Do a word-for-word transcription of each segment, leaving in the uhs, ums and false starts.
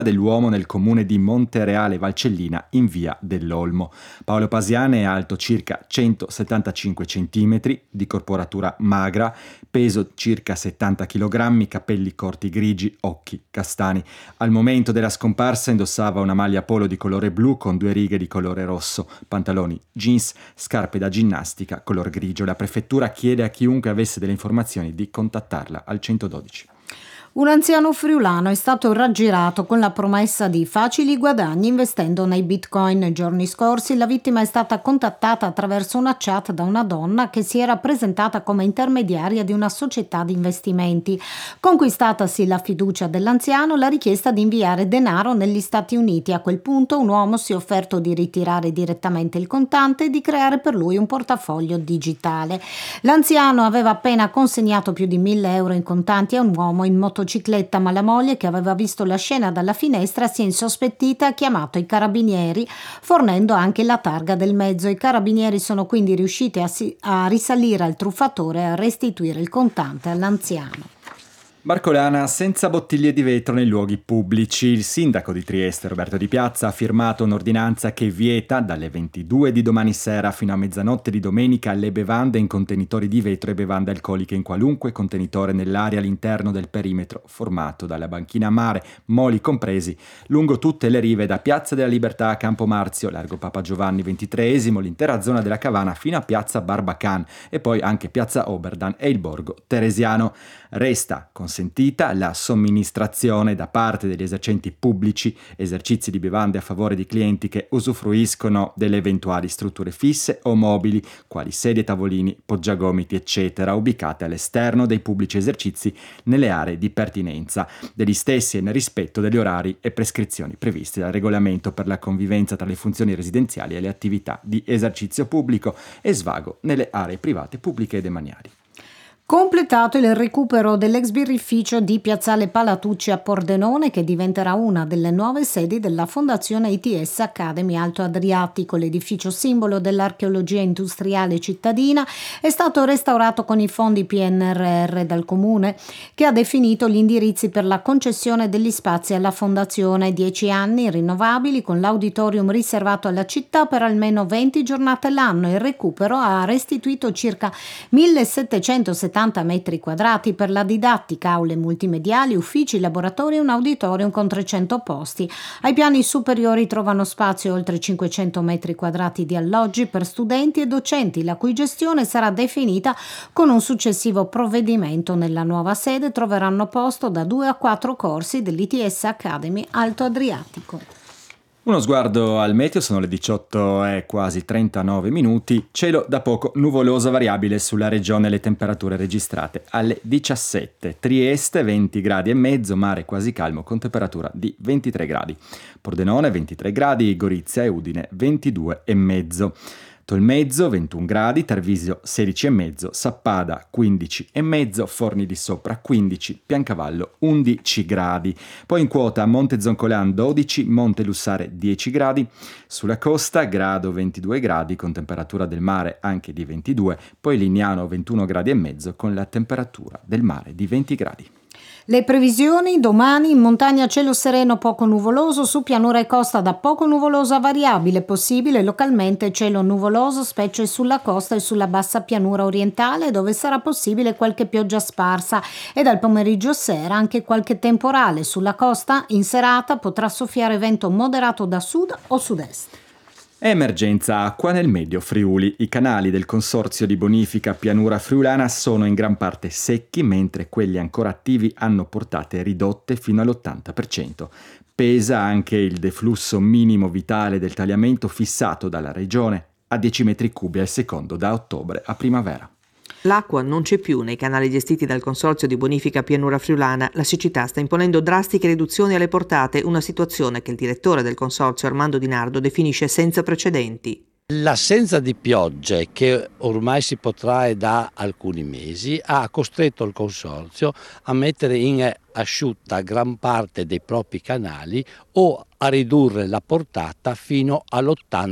dell'uomo nel comune di Montereale Valcellina in via dell'Olmo. Paolo Pasiane è alto circa centosettantacinque centimetri, di corporatura magra, peso circa settanta chilogrammi, capelli corti grigi, occhi castani. Al momento della scomparsa indossava una maglia polo di colore blu con due righe di colore rosso, pantaloni jeans, scarpe da ginnastica color grigio. La prefettura chiede a chiunque avesse delle informazioni di contattarla al centododici. Un anziano friulano è stato raggirato con la promessa di facili guadagni investendo nei bitcoin. Nei giorni scorsi la vittima è stata contattata attraverso una chat da una donna che si era presentata come intermediaria di una società di investimenti. Conquistatasi la fiducia dell'anziano, la richiesta di inviare denaro negli Stati Uniti. A quel punto un uomo si è offerto di ritirare direttamente il contante e di creare per lui un portafoglio digitale. L'anziano aveva appena consegnato più di mille euro in contanti a un uomo in motocicletta, ma la moglie, che aveva visto la scena dalla finestra, si è insospettita e ha chiamato i carabinieri, fornendo anche la targa del mezzo. I carabinieri sono quindi riusciti a, si- a risalire al truffatore e a restituire il contante all'anziano. Barcolana senza bottiglie di vetro nei luoghi pubblici. Il sindaco di Trieste, Roberto Di Piazza, ha firmato un'ordinanza che vieta dalle ventidue di domani sera fino a mezzanotte di domenica le bevande in contenitori di vetro e bevande alcoliche in qualunque contenitore nell'area all'interno del perimetro formato dalla banchina a mare, moli compresi, lungo tutte le rive da Piazza della Libertà a Campo Marzio, largo Papa Giovanni ventitreesimo, l'intera zona della Cavana fino a Piazza Barbacan e poi anche Piazza Oberdan e il Borgo Teresiano. Resta consentita la somministrazione da parte degli esercenti pubblici, esercizi di bevande a favore di clienti che usufruiscono delle eventuali strutture fisse o mobili, quali sedie, tavolini, poggiagomiti, eccetera, ubicate all'esterno dei pubblici esercizi nelle aree di pertinenza degli stessi e nel rispetto degli orari e prescrizioni previsti dal regolamento per la convivenza tra le funzioni residenziali e le attività di esercizio pubblico e svago nelle aree private, pubbliche e demaniali. Completato il recupero dell'ex birrificio di Piazzale Palatucci a Pordenone, che diventerà una delle nuove sedi della Fondazione I T S Academy Alto Adriatico. L'edificio simbolo dell'archeologia industriale cittadina è stato restaurato con i fondi P N R R dal Comune, che ha definito gli indirizzi per la concessione degli spazi alla Fondazione. Dieci anni rinnovabili con l'auditorium riservato alla città per almeno venti giornate l'anno. Il recupero ha restituito circa millesettecentosettanta metri quadrati per la didattica, aule multimediali, uffici, laboratori e un auditorium con trecento posti. Ai piani superiori trovano spazio oltre cinquecento metri quadrati di alloggi per studenti e docenti, la cui gestione sarà definita con un successivo provvedimento. Nella nuova sede troveranno posto da due a quattro corsi dell'I T S Academy Alto Adriatico. Uno sguardo al meteo, sono le diciotto e quasi trentanove minuti, cielo da poco nuvoloso variabile sulla regione, le temperature registrate alle diciassette, Trieste venti gradi e mezzo, mare quasi calmo con temperatura di ventitré gradi, Pordenone ventitré gradi, Gorizia e Udine ventidue e mezzo. Tolmezzo ventuno gradi, Tarvisio sedici e mezzo, Sappada quindici e mezzo, Forni di Sopra quindici, Piancavallo undici gradi. Poi in quota Monte Zoncolan dodici, Monte Lussare dieci gradi, sulla costa grado ventidue gradi con temperatura del mare anche di ventidue, poi Lignano ventuno gradi e mezzo con la temperatura del mare di venti gradi. Le previsioni: domani in montagna cielo sereno poco nuvoloso, su pianura e costa da poco nuvoloso a variabile, possibile localmente cielo nuvoloso, specie sulla costa e sulla bassa pianura orientale, dove sarà possibile qualche pioggia sparsa, e dal pomeriggio sera anche qualche temporale. Sulla costa in serata potrà soffiare vento moderato da sud o sud-est. Emergenza acqua nel Medio Friuli. I canali del Consorzio di Bonifica Pianura Friulana sono in gran parte secchi, mentre quelli ancora attivi hanno portate ridotte fino all'ottanta per cento. Pesa anche il deflusso minimo vitale del tagliamento fissato dalla Regione a dieci metri cubi al secondo da ottobre a primavera. L'acqua non c'è più nei canali gestiti dal Consorzio di Bonifica Pianura Friulana. La siccità sta imponendo drastiche riduzioni alle portate, una situazione che il direttore del Consorzio, Armando Di Nardo, definisce senza precedenti. L'assenza di piogge, che ormai si protrae da alcuni mesi, ha costretto il Consorzio a mettere in asciutta gran parte dei propri canali o a ridurre la portata fino all'ottanta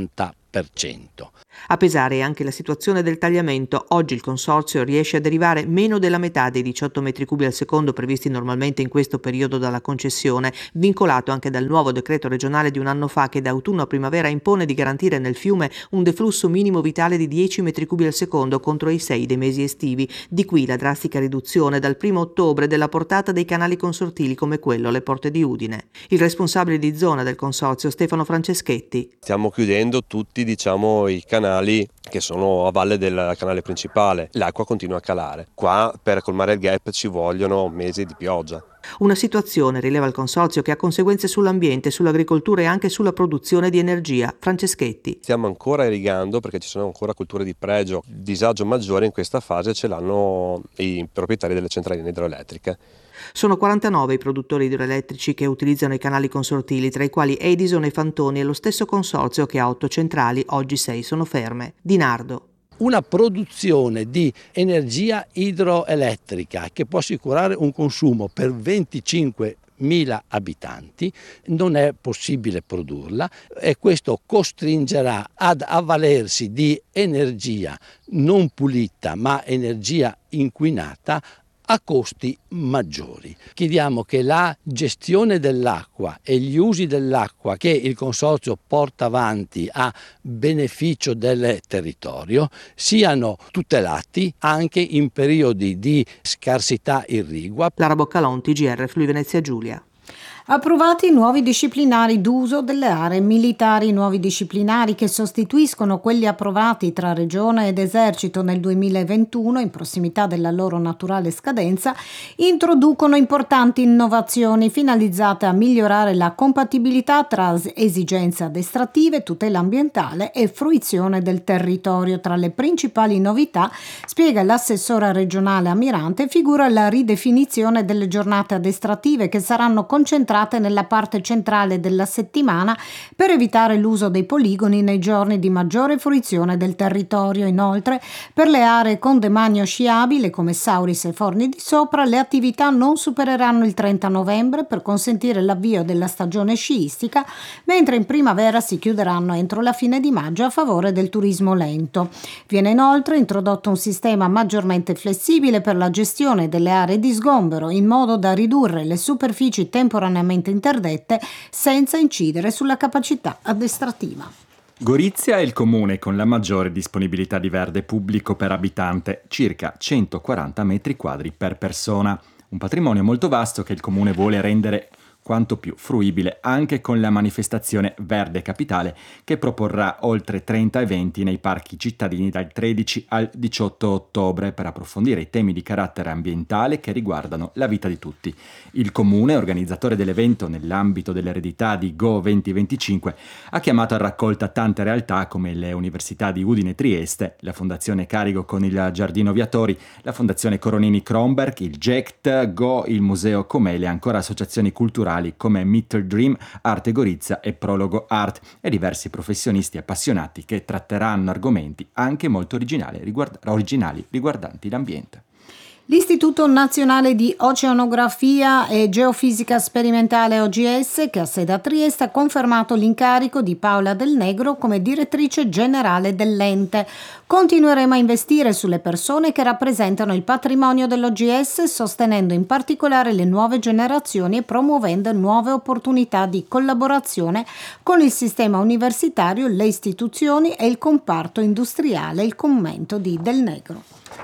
per cento. A pesare è anche la situazione del tagliamento. Oggi il consorzio riesce a derivare meno della metà dei diciotto metri cubi al secondo previsti normalmente in questo periodo dalla concessione, vincolato anche dal nuovo decreto regionale di un anno fa che da autunno a primavera impone di garantire nel fiume un deflusso minimo vitale di dieci metri cubi al secondo contro i sei dei mesi estivi. Di qui la drastica riduzione dal primo ottobre della portata dei canali consortili come quello alle Porte di Udine. Il responsabile di zona del consorzio, Stefano Franceschetti. Stiamo chiudendo tutti, diciamo, i canali che sono a valle del canale principale. L'acqua continua a calare. Qua per colmare il gap ci vogliono mesi di pioggia. Una situazione, rileva il consorzio, che ha conseguenze sull'ambiente, sull'agricoltura e anche sulla produzione di energia. Franceschetti. Stiamo ancora irrigando perché ci sono ancora culture di pregio. Il disagio maggiore in questa fase ce l'hanno i proprietari delle centraline idroelettriche. Sono quarantanove i produttori idroelettrici che utilizzano i canali consortili, tra i quali Edison e Fantoni, e lo stesso consorzio che ha otto centrali, oggi sei sono ferme. Di Nardo. Una produzione di energia idroelettrica che può assicurare un consumo per venticinquemila abitanti, non è possibile produrla e questo costringerà ad avvalersi di energia non pulita ma energia inquinata a costi maggiori. Chiediamo che la gestione dell'acqua e gli usi dell'acqua che il consorzio porta avanti a beneficio del territorio siano tutelati anche in periodi di scarsità irrigua. Lara Boccalonti, G R Friuli Venezia Giulia. Approvati nuovi disciplinari d'uso delle aree militari, nuovi disciplinari che sostituiscono quelli approvati tra Regione ed Esercito nel duemilaventuno in prossimità della loro naturale scadenza, introducono importanti innovazioni finalizzate a migliorare la compatibilità tra esigenze addestrative, tutela ambientale e fruizione del territorio. Tra le principali novità, spiega l'assessora regionale Amirante, figura la ridefinizione delle giornate addestrative che saranno concentrate nella parte centrale della settimana per evitare l'uso dei poligoni nei giorni di maggiore fruizione del territorio. Inoltre, per le aree con demanio sciabile come Sauris e Forni di Sopra, le attività non supereranno il trenta novembre per consentire l'avvio della stagione sciistica, mentre in primavera si chiuderanno entro la fine di maggio a favore del turismo lento. Viene inoltre introdotto un sistema maggiormente flessibile per la gestione delle aree di sgombero, in modo da ridurre le superfici temporaneamente interdette senza incidere sulla capacità addestrativa. Gorizia è il comune con la maggiore disponibilità di verde pubblico per abitante, circa centoquaranta metri quadri per persona. Un patrimonio molto vasto che il comune vuole rendere quanto più fruibile anche con la manifestazione Verde Capitale che proporrà oltre trenta eventi nei parchi cittadini dal tredici al diciotto ottobre per approfondire i temi di carattere ambientale che riguardano la vita di tutti. Il comune, organizzatore dell'evento nell'ambito dell'eredità di Go duemilaventicinque, ha chiamato a raccolta tante realtà come le università di Udine e Trieste, la Fondazione Carigo con il Giardino Viatori, la Fondazione Coronini Kronberg, il G E C T, Go, il Museo Comele e ancora associazioni culturali come Mittel Dream, Arte Gorizia e Prologo Art e diversi professionisti appassionati che tratteranno argomenti anche molto originali, riguard- originali riguardanti l'ambiente. L'Istituto Nazionale di Oceanografia e Geofisica Sperimentale O G S, che ha sede a Trieste, ha confermato l'incarico di Paola Del Negro come direttrice generale dell'ente. Continueremo a investire sulle persone che rappresentano il patrimonio dell'O G S, sostenendo in particolare le nuove generazioni e promuovendo nuove opportunità di collaborazione con il sistema universitario, le istituzioni e il comparto industriale. Il commento di Del Negro.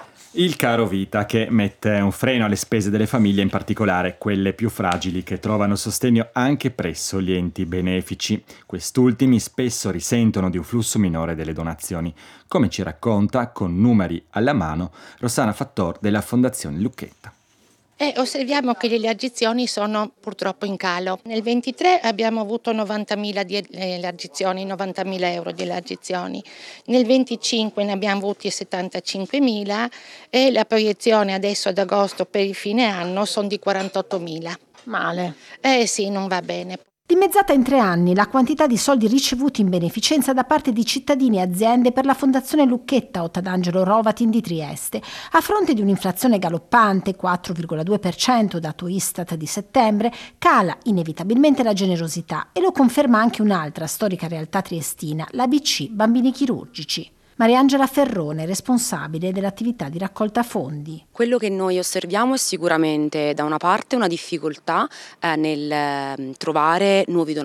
Il caro vita che mette un freno alle spese delle famiglie, in particolare quelle più fragili che trovano sostegno anche presso gli enti benefici. Quest'ultimi spesso risentono di un flusso minore delle donazioni, come ci racconta, con numeri alla mano, Rossana Fattor della Fondazione Lucchetta. E osserviamo che le elargizioni sono purtroppo in calo. Nel ventitré abbiamo avuto novantamila di elargizioni, novantamila euro di elargizioni. Nel venticinque ne abbiamo avuti settantacinquemila e la proiezione adesso ad agosto per il fine anno sono di quarantottomila. Male. Eh sì, non va bene. Dimezzata in tre anni la quantità di soldi ricevuti in beneficenza da parte di cittadini e aziende per la Fondazione Lucchetta Ottadangelo Rovatin di Trieste. A fronte di un'inflazione galoppante, quattro virgola due per cento dato Istat di settembre, cala inevitabilmente la generosità e lo conferma anche un'altra storica realtà triestina, l'A B C Bambini Chirurgici. Mariangela Ferrone, responsabile dell'attività di raccolta fondi. Quello che noi osserviamo è sicuramente da una parte una difficoltà eh, nel eh, trovare nuovi donatori